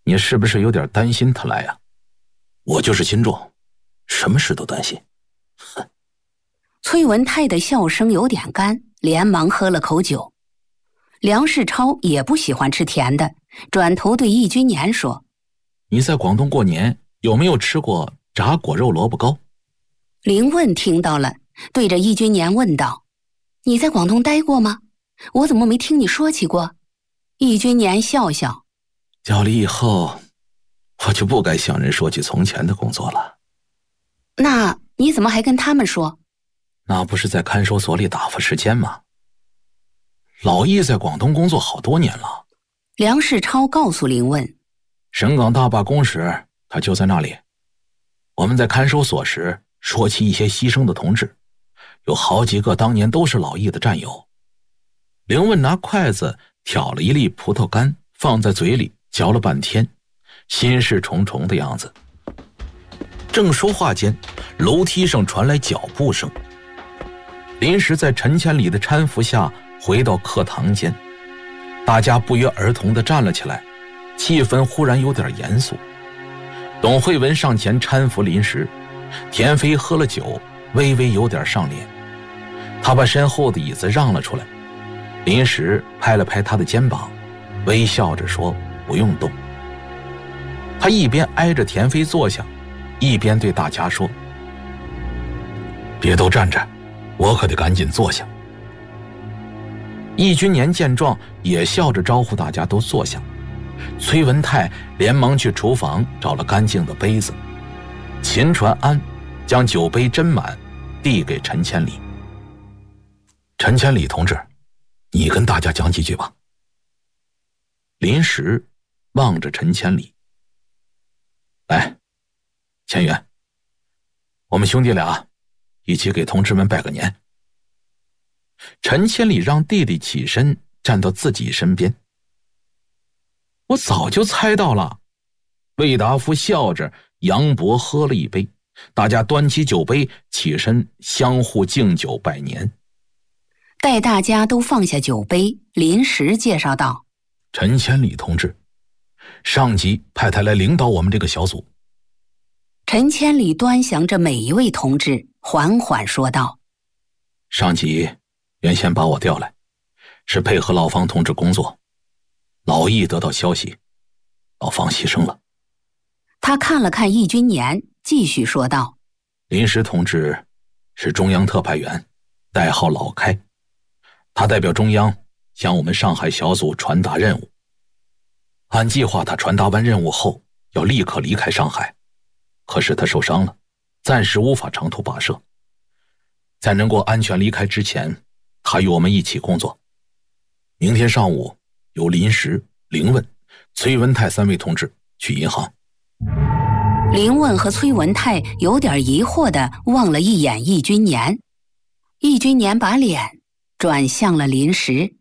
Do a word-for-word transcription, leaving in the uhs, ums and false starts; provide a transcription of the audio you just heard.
你是不是有点担心他来呀？ 我就是心重，什么事都担心。 哼。崔文泰的笑声有点干，连忙喝了口酒。梁世超也不喜欢吃甜的，转头对易君年说： 你在广东过年有没有吃过炸果肉萝卜糕？ 林问听到了，对着易君年问道：你在广东待过吗？我怎么没听你说起过？易君年笑笑： 调离以后，我就不该向人说起从前的工作了。 那你怎么还跟他们说？ 那不是在看守所里打发时间吗？老易在广东工作好多年了。 梁世超告诉林问： 省港大罢工时他就在那里。我们在看守所时说起一些牺牲的同志，有好几个当年都是老易的战友。林问拿筷子挑了一粒葡萄干放在嘴里嚼了半天，心事重重的样子。正说话间，楼梯上传来脚步声。临时在陈千里的搀扶下回到课堂间，大家不约而同地站了起来，气氛忽然有点严肃。董慧文上前搀扶临时，田飞喝了酒，微微有点上脸，他把身后的椅子让了出来。临时拍了拍他的肩膀，微笑着说：不用动。他一边挨着田飞坐下，一边对大家说：别都站着，我可得赶紧坐下。易君年见状也笑着招呼大家都坐下。崔文泰连忙去厨房找了干净的杯子，秦传安将酒杯斟满递给陈千里。陈千里同志，你跟大家讲几句吧。临时望着陈千里：来，千元，我们兄弟俩一起给同志们拜个年。陈千里让弟弟起身站到自己身边。我早就猜到了。魏达夫笑着杨伯喝了一杯，大家端起酒杯起身相互敬酒拜年。 待大家都放下酒杯，临时介绍道： 陈千里同志，上级派他来领导我们这个小组。 陈千里端详着每一位同志，缓缓说道： 上级原先把我调来，是配合老方同志工作。老易得到消息，老方牺牲了。 他看了看易君年，继续说道： 临时同志是中央特派员，代号老开，他代表中央向我们上海小组传达任务。按计划，他传达完任务后要立刻离开上海，可是他受伤了，暂时无法长途跋涉。在能够安全离开之前，他与我们一起工作。明天上午由临时、林问、崔文泰三位同志去银行。 林问和崔文泰有点疑惑地望了一眼易君年，易君年把脸转向了临时。